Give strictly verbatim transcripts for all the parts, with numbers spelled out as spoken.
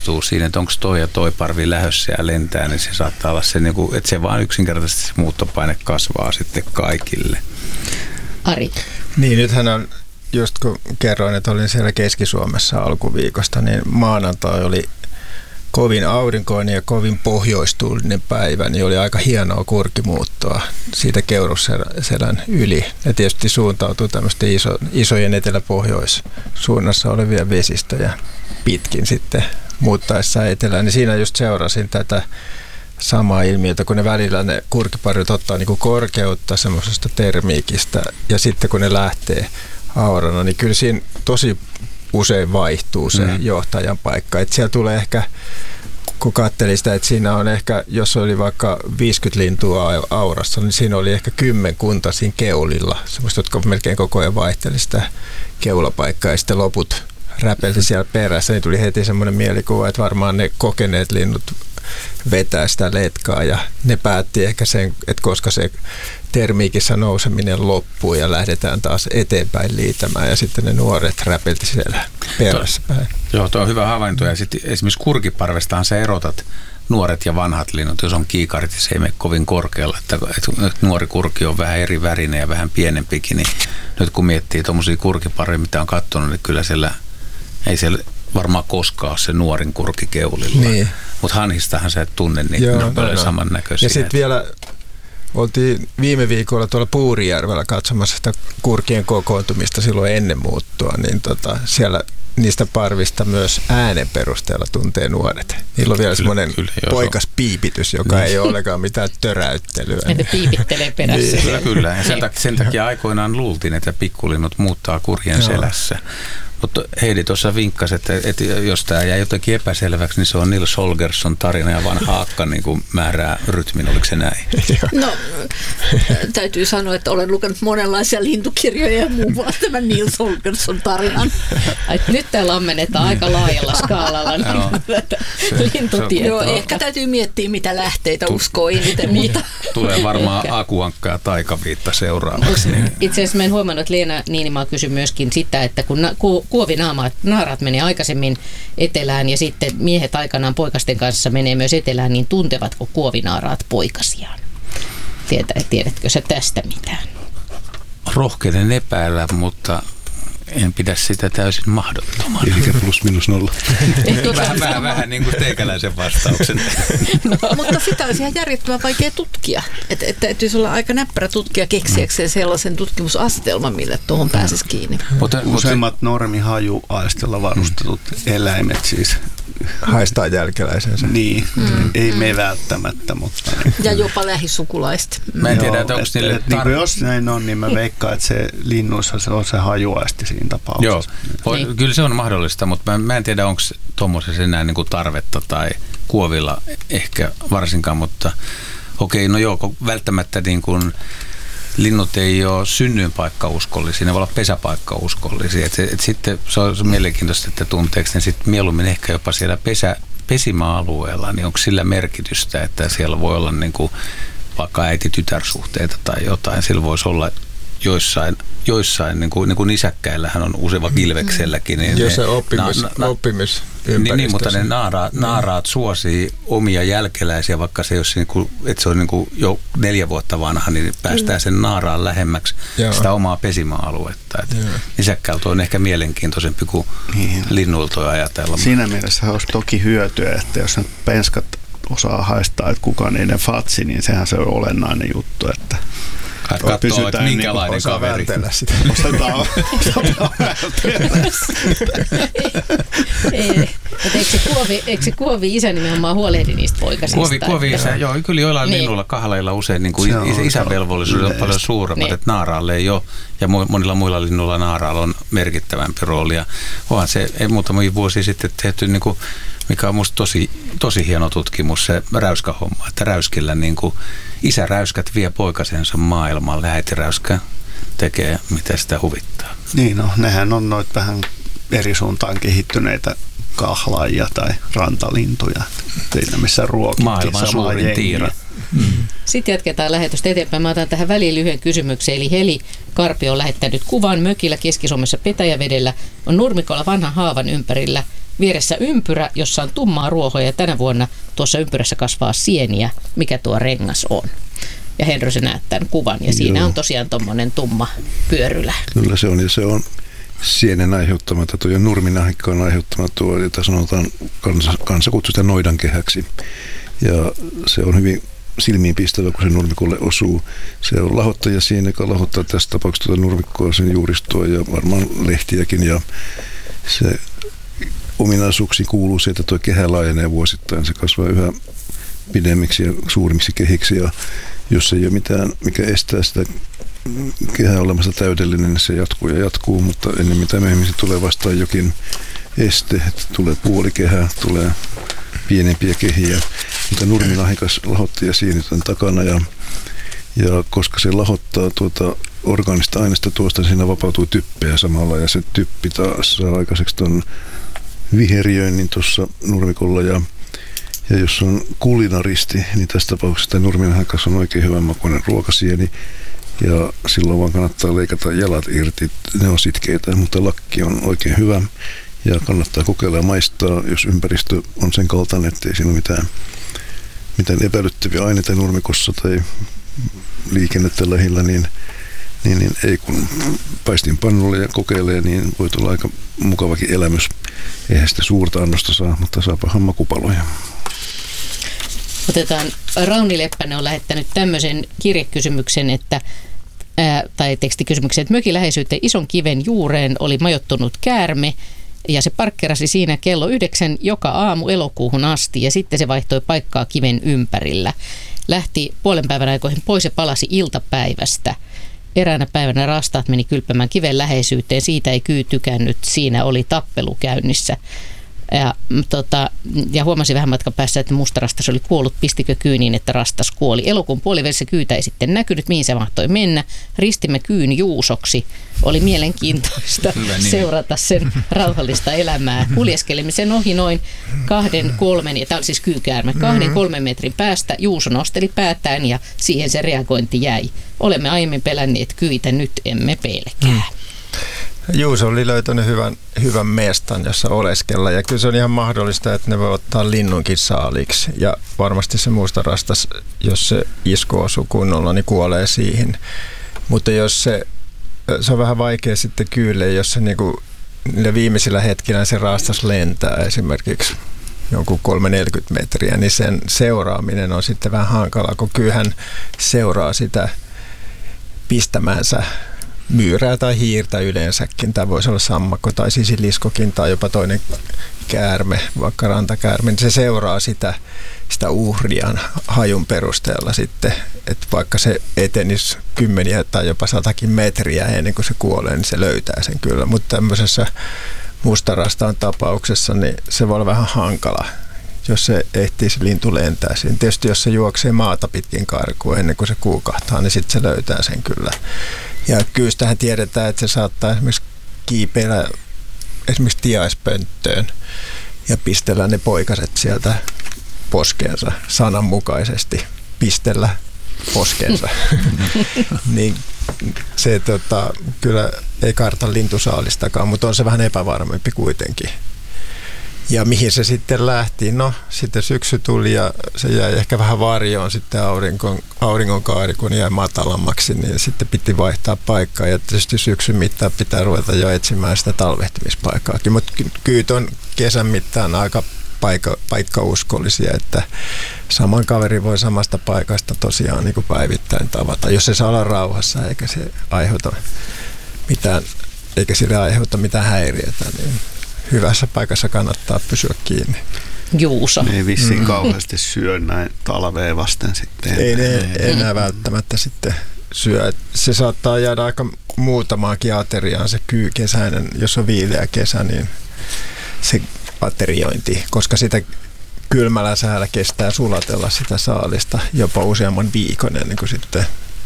siinä, että onko toi ja toi parvi lähdössä ja lentää, niin se saattaa olla se, että se vaan yksinkertaisesti se muuttopaine kasvaa sitten kaikille. Ari. Niin, nythän on, just kun kerroin, että olin siellä Keski-Suomessa alkuviikosta, niin maanantai oli kovin aurinkoinen ja kovin pohjoistuulinen päivä, niin oli aika hienoa kurkimuuttoa siitä Keurusselän yli. Ja tietysti suuntautuu tämmöisten iso, isojen etelä-pohjois-suunnassa olevia vesistöjä pitkin sitten muuttaessa etelään. Niin siinä just seurasin tätä samaa ilmiötä, kun ne välillä ne kurkiparvet ottaa niin kuin korkeutta semmoisesta termiikistä ja sitten kun ne lähtee aurana, niin kyllä siinä tosi usein vaihtuu se mm. johtajan paikka. Että siellä tulee ehkä, kun katselin sitä, että siinä on ehkä, jos oli vaikka viisikymmentä lintua aurassa, niin siinä oli ehkä kymmenkunta siinä keulilla, semmoista, jotka melkein koko ajan vaihteli sitä keulapaikkaa ja sitten loput räpelti siellä perässä. Niin tuli heti semmoinen mielikuva, että varmaan ne kokeneet linnut vetää sitä letkaa ja ne päätti ehkä sen, että koska se termiikissä nouseminen loppuu ja lähdetään taas eteenpäin liitämään ja sitten ne nuoret räpelti siellä perässä päin. Joo, tuo on hyvä havainto ja sitten esimerkiksi kurkiparvestahan sä erotat nuoret ja vanhat linnut, jos on kiikarit, se ei mene kovin korkealla, että, että nuori kurki on vähän eri värinen ja vähän pienempikin, niin nyt kun miettii tuommoisia kurkiparveja, mitä on katsonut, niin kyllä siellä ei siellä varmaan koskaan ole se nuorin kurki keulilla. Niin. Mutta hanhistahan sä et tunne, niin Joo, ne on paljon no, samannäköisiä. Ja sitten vielä oltiin viime viikolla tuolla Puurijärvellä katsomassa sitä kurkien kokoontumista silloin ennen muuttoa, niin tota, siellä niistä parvista myös äänen perusteella tuntee nuoret. Niillä on vielä semmoinen poikas piipitys, joka niin. ei ole ollenkaan mitään töräyttelyä. Ne piipittelee perässä. Niin. Kyllä, kyllä. Ja sen, takia, sen takia aikoinaan luultiin, että pikkulinnut muuttaa kurjen Joo. selässä. Mutta Heidi tuossa vinkkasi, että, että jos tämä jäi jotenkin epäselväksi, niin se on Nils Holgersson tarina ja vanha akka niin kuin määrää rytmin. Oliko se näin? No, täytyy sanoa, että olen lukenut monenlaisia lintukirjoja ja muun muassa tämän Nils Holgersson tarinan. Ai, nyt täällä ammennetaan aika laajalla skaalalla lintutietoa. Joo, ehkä täytyy miettiä, mitä lähteitä uskoo eniten. Tulee varmaan Akuankka ja taikaviitta seuraavaksi. Niin. Itse asiassa mä en huomannut, että Leena Niinimaa kysyi myöskin sitä, että kun na- ku- kuovinaaraat menee aikaisemmin etelään ja sitten miehet aikanaan poikasten kanssa menee myös etelään, niin tuntevatko kuovinaaraat poikasiaan? Tiedä, tiedätkö sä tästä mitään? Rohkeinen epäillä, mutta en pidä sitä täysin mahdottomana. Eli plus minus nolla. vähän, vähän, vähän niin kuin teikäläisen vastauksen. No, mutta sitä olisi ihan järjettömän vaikea tutkia. Että et täytyisi olla aika näppärä tutkija keksiäkseen sellaisen tutkimusastelman, millä tuohon pääsisi kiinni. Mutta useimmat normihajuaistilla varustetut mm. eläimet siis haistaa jälkeläisensä. Niin, mm. ei me välttämättä, mutta... Ja jopa lähisukulaista. Mä en tiedä, että onko niille... Et, tar- niin jos näin on, niin mä veikkaan, että se linnuissa se on se hajuaisti siinä tapauksessa. Joo, voi, niin. Kyllä se on mahdollista, mutta mä, mä en tiedä, onko tuommoisessa enää niin kuin tarvetta tai kuovilla ehkä varsinkaan, mutta okei, no joo, välttämättä niin kuin linnut ei ole synnyinpaikkauskollisia, ne voi olla pesäpaikkauskollisia. Et, et sitten se on mielenkiintoista, että tunteeko ne sitten mieluummin ehkä jopa siellä pesä, pesimäalueella, niin onko sillä merkitystä, että siellä voi olla niin kuin vaikka äiti-tytärsuhteita tai jotain, sillä voisi olla joissain, joissain niin kuin, niin kuin nisäkkäillähän on usein vaikka ilvekselläkin. Niin jos se oppimis, na, na, oppimis niin, niin, mutta ne naaraat, naaraat suosii omia jälkeläisiä, vaikka se, jos niin kuin, että se on niin kuin jo neljä vuotta vanha, niin päästään sen naaraan lähemmäksi Joo. sitä omaa pesimäaluetta. Nisäkkäiltä on ehkä mielenkiintoisempi kuin niin. linnuilta ajatella. Siinä mielessä olisi toki hyötyä, että jos ne penskat osaa haistaa, että kuka niiden fatsi, niin sehän se on olennainen juttu, että katsoo, että minkälainen niin kaveri. Sitä. Osataan, osataan vältellä sitä. Eikö se kuovi, eikö se kuovi isä nimenomaan huolehdi niistä poikasista? Kuovi, kuovi isä, joo, kyllä joillain niin. linnuilla kahleilla usein niin kuin is, isävelvollisuudet on paljon suuremmat, niin. että naaraalle ei ole, ja monilla muilla linnuilla naaraalla on merkittävämpi rooli. Ja onhan se ei muutamia vuosia sitten tehty, niin kuin, mikä on musta tosi, tosi hieno tutkimus, se räyskähomma, että räyskillä niin kuin isäräyskät vie poikasensa maailmalle, äitiräyskä tekee, mitä sitä huvittaa. Niin, no nehän on noita vähän eri suuntaan kehittyneitä kahlaajia tai rantalintuja, siinä missä ruokittiin maailman suurin tiira. Mm-hmm. Sitten jatketaan lähetystä eteenpäin. Mä otan tähän väliin lyhyen kysymyksen. Eli Heli Karpi on lähettänyt kuvan mökillä Keski-Suomessa Petäjävedellä. On nurmikolla vanhan haavan ympärillä Vieressä ympyrä, jossa on tummaa ruohoa ja tänä vuonna tuossa ympyrässä kasvaa sieniä. Mikä tuo rengas on? Ja Henry, sä näet tämän kuvan ja siinä Joo. on tosiaan tommonen tumma pyörylä. Kyllä se on, ja se on sienen aiheuttama, tai tuo nurminahikkaan aiheuttama tuo, jota sanotaan, kansa, kansa kutsuu sitä noidankehäksi. Ja se on hyvin silmiinpistävä, kun se nurmikolle osuu. Se on lahottaja siinä, joka lahottaa tässä tapauksessa tuota nurmikkoa, sen juuristoa ja varmaan lehtiäkin. Ja se ominaisuuksiin kuuluu se, että tuo kehä laajenee vuosittain. Se kasvaa yhä pidemmiksi ja suurimmiksi kehiksi. Ja jos ei ole mitään, mikä estää sitä kehää olemassa täydellinen, niin se jatkuu ja jatkuu. Mutta ennen mitä myöhemmin se tulee vastaan jokin este, että tulee puolikehä, tulee pienempiä kehiä, mutta nurminahikas lahottaja sieni tämän takana ja, ja koska se lahottaa tuota orgaanista aineesta tuosta, niin siinä vapautuu typpeä samalla ja se typpi taas saa aikaiseksi tuon viheriöinnin tuossa nurmikolla ja, ja jos on kulinaristi, niin tässä tapauksessa tämä nurminahikas on oikein hyvän makuinen ruokasieni ja silloin vaan kannattaa leikata jalat irti, ne on sitkeitä, mutta lakki on oikein hyvä. Ja kannattaa kokeilla ja maistaa, jos ympäristö on sen kaltainen, ettei siinä ole mitään, mitään epäilyttäviä aineita nurmikossa tai liikennettä lähellä, niin, niin, niin ei kun paistin pannulle ja kokeilee, niin voi tulla aika mukavakin elämys. Eihän sitä suurta annosta saa, mutta saapahan makupaloja. Otetaan, Rauni Leppänen on lähettänyt tämmöisen kirjekysymyksen, että ää, tai tekstikysymyksen, että mökin läheisyyteen ison kiven juureen oli majoittunut käärme, ja se parkkerasi siinä kello yhdeksän joka aamu elokuuhun asti ja sitten se vaihtoi paikkaa kiven ympärillä. Lähti puolen päivän aikoihin pois ja palasi iltapäivästä. Eräänä päivänä rastaat meni kylpämään kiven läheisyyteen, siitä ei kyy tykännyt, siinä oli tappelu käynnissä. Ja, tota, ja huomasi vähän matkan päässä, että mustarastas oli kuollut, pistikö kyy niin, että rastas kuoli. Elokuun puolivälissä kyytä ei sitten näkynyt, mihin se mahtoi mennä. Ristimme kyyn Juusoksi. Oli mielenkiintoista seurata sen rauhallista elämää. Kuljeskelimme sen ohi noin kahden, kolmen, ja tämä oli siis kyykäärme, kahden, kolmen metrin päästä. Juuso nosteli päätään ja siihen se reagointi jäi. Olemme aiemmin pelänneet kyitä, nyt emme pelkää. Juuso oli löytänyt hyvän, hyvän mestan, jossa oleskella. Ja kyllä se on ihan mahdollista, että ne voi ottaa linnunkin saaliksi. Ja varmasti se mustarastas, jos se isku osuu kunnolla, niin kuolee siihen. Mutta jos se, se on vähän vaikea sitten kyylle, jos se niinku, niillä viimeisillä hetkinä se rastas lentää esimerkiksi jonkun kolme neljäkymmentä metriä, niin sen seuraaminen on sitten vähän hankalaa, kun kyllähän seuraa sitä pistämäänsä myyrää tai hiirtä yleensäkin. Tämä voisi olla sammakko tai sisiliskokin tai jopa toinen käärme, vaikka rantakäärme. Se seuraa sitä, sitä uhrian hajun perusteella sitten, että vaikka se etenisi kymmeniä tai jopa satakin metriä ennen kuin se kuolee, niin se löytää sen kyllä. Mutta tämmöisessä mustarastaan tapauksessa niin se voi olla vähän hankala, jos se ehtii se lintu lentää siinä. Tietysti jos se juoksee maata pitkin karkuun ennen kuin se kuukahtaa, niin sitten se löytää sen kyllä. Ja kyystähän tiedetään, että se saattaa esimerkiksi kiipeillä esimerkiksi tiaispönttöön ja pistellä ne poikaset sieltä poskeensa sananmukaisesti. Pistellä poskeensa. Niin se tota, kyllä ei karta lintusaalistakaan, mutta on se vähän epävarmempi kuitenkin. Ja mihin se sitten lähti? No, sitten syksy tuli ja se jäi ehkä vähän varjoon sitten auringon, auringonkaari, kun jäi matalammaksi, niin sitten piti vaihtaa paikkaa. Ja tietysti syksyn mittaan pitää ruveta jo etsimään sitä talvehtimispaikkaakin. Mutta kyyt on kesän mittaan aika paikka, paikkauskollisia, että saman kaveri voi samasta paikasta tosiaan niin kuin päivittäin tavata, jos se saa olla rauhassa eikä se aiheuta mitään, eikä sille aiheuta mitään häiriötä, niin hyvässä paikassa kannattaa pysyä kiinni. Juuso. Ne ei vissiin mm. kauheasti syö näin talveen vasten sitten. Ei ne enää välttämättä sitten syö. Se saattaa jäädä aika muutamaankin ateriaan se kyy kesäinen. Jos on viileä kesä, niin se ateriointi, koska sitä kylmällä säällä kestää sulatella sitä saalista jopa useamman viikon ennen kuin sitten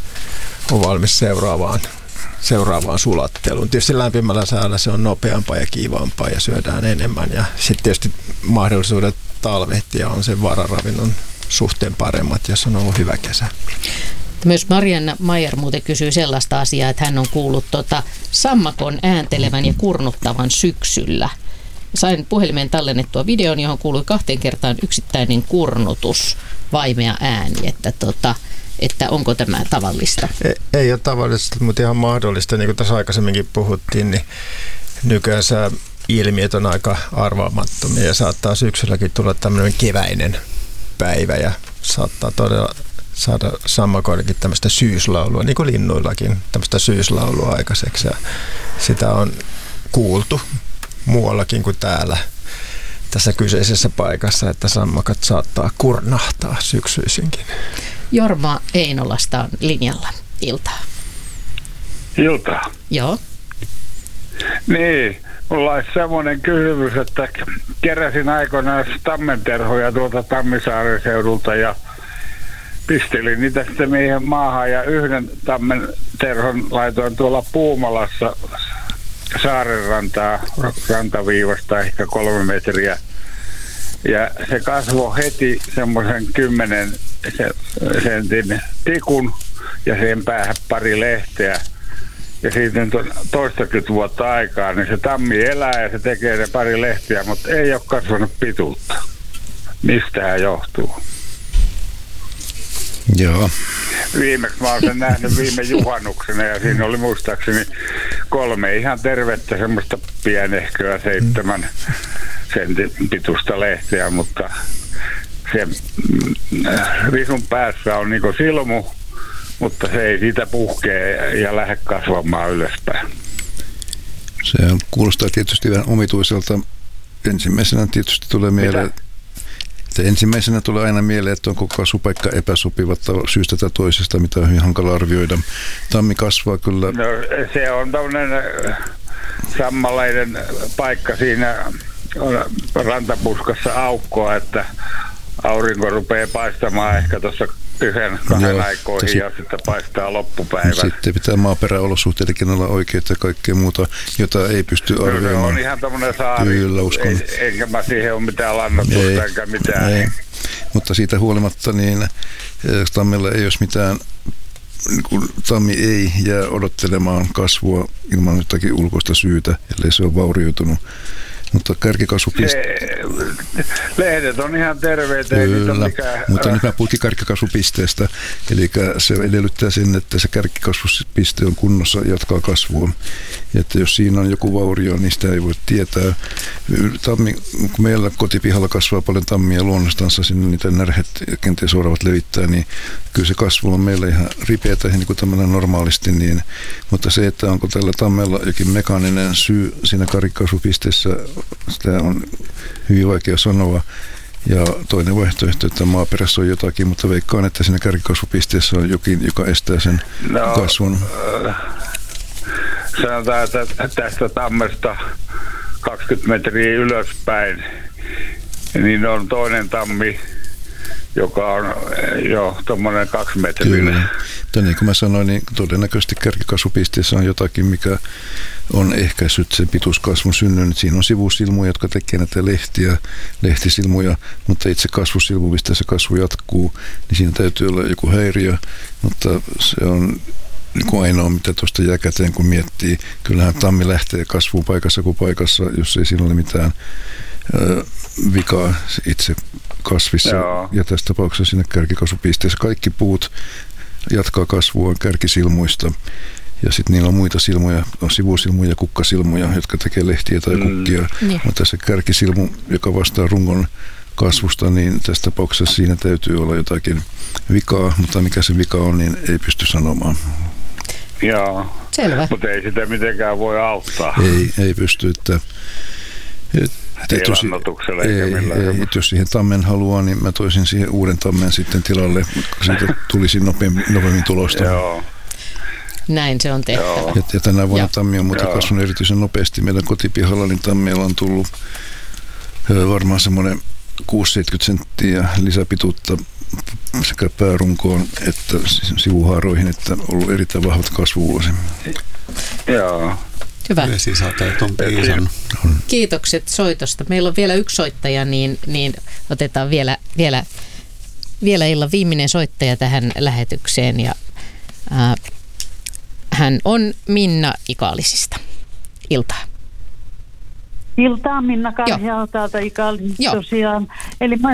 on valmis seuraavaan seuraavaan sulatteluun. Tietysti lämpimällä säällä se on nopeampaa ja kiivaampaa ja syödään enemmän. Ja sitten tietysti mahdollisuudet talvehtia on sen vararavinnon suhteen paremmat, jos on ollut hyvä kesä. Myös Marianna Maijer muuten kysyy sellaista asiaa, että hän on kuullut tota sammakon ääntelevän ja kurnuttavan syksyllä. sain puhelimeen tallennettua videon, johon kuului kahteen kertaan yksittäinen kurnutus, vaimea ääni, että, tota, että onko tämä tavallista? Ei, ei ole tavallista, mutta ihan mahdollista. Niin kuin tässä aikaisemminkin puhuttiin, niin nykyään ilmiöt on aika arvaamattomia ja saattaa syksylläkin tulla tämmöinen keväinen päivä ja saattaa todella saada sammakoillakin tämmöistä syyslaulua, niin kuin linnuillakin tämmöistä syyslaulua aikaiseksi. Ja sitä on kuultu muuallakin kuin täällä tässä kyseisessä paikassa, että sammakat saattaa kurnahtaa syksyisinkin. Jorma Einolasta on linjalla. Iltaa. Iltaa. Joo. Niin, mulla olisi semmoinen kysymys, että keräsin aikoinaan tammenterhoja tuolta Tammisaaren seudulta ja pistelin niitä sitten meidän maahan ja yhden tammenterhon laitoin tuolla Puumalassa saarenrantaa, rantaviivasta ehkä kolme metriä. Ja se kasvoi heti semmoisen kymmenen sentin tikun ja sen päähän pari lehteä. Ja siitä on toistakymmentä vuotta aikaa, niin se tammi elää ja se tekee ne pari lehtiä, mutta ei ole kasvanut pituutta. Mistähän johtuu? Joo. Viimeksi mä oon sen nähnyt viime juhannuksena ja siinä oli muistaakseni kolme ihan tervettä semmoista pienehköä seitsemän sentin pituista lehteä, mutta se risun päässä on niinku silmu, mutta se ei siitä puhkee ja lähde kasvamaan ylöspäin. Se kuulostaa tietysti vähän omituiselta. Ensimmäisenä tietysti tulee mieleen, että ensimmäisenä tulee aina mieleen, että onko kasvupaikka epäsopiva syystä tai toisesta, mitä on hyvin hankala arvioida. Tammi kasvaa kyllä. No, se on tämmöinen sammalainen paikka, siinä on rantapuskassa aukkoa, että aurinko rupeaa paistamaan ehkä tuossa yhden kahden aikoihin sit, ja sitten paistaa loppupäivän. Sitten pitää maaperäolosuhteidenkin olla oikeita ja kaikkea muuta, jota ei pysty arvioimaan. No, se on ihan tämmöinen saari. Kyllä, uskon. Ei, enkä mä siihen ole mitään lannoitusta enkä mitään. Ei. Mutta siitä huolimatta niin tammilla ei olisi mitään, niin tammi ei jää odottelemaan kasvua ilman jotakin ulkoista syytä, ellei se ole vaurioitunut. Mutta kärkikasvupiste... Lehdet on ihan terveitä. Kyllä, mikä... mutta nyt mä puhuttiin kärkikasvupisteestä. Eli se edellyttää sen, että se kärkikasvupiste on kunnossa ja jatkaa kasvua. Ja että jos siinä on joku vaurio, niin sitä ei voi tietää. Tammi, kun meillä kotipihalla kasvaa paljon tammia luonnostansa, sinne niitä närhet kenties oravat levittää, niin kyllä se kasvu on meillä ihan ripeätä niin kuin tämmöinen normaalisti. Niin, mutta se, että onko tällä tammella jokin mekaaninen syy siinä kärkikasvupisteessä, sitä on hyvin vaikea sanoa. Ja toinen vaihtoehto, että maaperässä on jotakin, mutta veikkaan, että siinä kärkikasvupisteessä on jokin, joka estää sen no, kasvun. Äh, sanotaan, että tästä tammesta kaksikymmentä metriä ylöspäin, niin on toinen tammi, joka on jo tuommoinen kaksi metriä. Mutta niin kuin mä sanoin, niin todennäköisesti kärkikasvupisteessä on jotakin, mikä on ehkäissyt sen pituuskasvun synnyn. Siinä on sivusilmuja, jotka tekee näitä lehtiä, lehtisilmuja, mutta itse kasvusilmu, mistä se kasvu jatkuu, niin siinä täytyy olla joku häiriö, mutta se on niin kuin ainoa, mitä tuosta jää käteen, kun miettii. Kyllähän tammi lähtee kasvuun paikassa kuin paikassa, jos ei siinä ole mitään ö, vikaa itse kasvissa. Joo. Ja tässä tapauksessa siinä kärkikasvupisteessä kaikki puut jatkaa kasvua kärkisilmuista. Ja sitten niillä on muita silmuja, on sivusilmuja, kukkasilmuja, jotka tekee lehtiä tai kukkia. Mm. Mutta se kärkisilmu, joka vastaa rungon kasvusta, niin tässä tapauksessa siinä täytyy olla jotakin vikaa, mutta mikä se vika on, niin ei pysty sanomaan. Joo, selvä. Mutta ei sitä mitenkään voi auttaa. Ei, ei pysty, että... Ei lannoituksella eikä millään. Ei, ei, jos siihen tammen haluaa, niin mä toisin siihen uuden tammen sitten tilalle, kun siitä tulisi nopeammin, nopeammin tulosta. Joo. Näin se on tehtävä. Ja, ja tänä vuonna ja. tammi on muuten kasvanut erityisen nopeasti. Meidän kotipihalla niin tammeilla on tullut varmaan semmoinen kuusi seitsemänkymmentä senttiä lisäpituutta sekä päärunkoon että sivuhaaroihin, että on ollut erittäin vahvat kasvuvuosi. Joo. Hyvä. Vesisateet on piisannut. Kiitokset soitosta. Meillä on vielä yksi soittaja, niin, niin otetaan vielä, vielä, vielä illan viimeinen soittaja tähän lähetykseen. Ja, ää, hän on Minna Ikaalisista. Iltaa. Iltaa, Minna Karjaa täältä Ikali tosiaan. Eli mä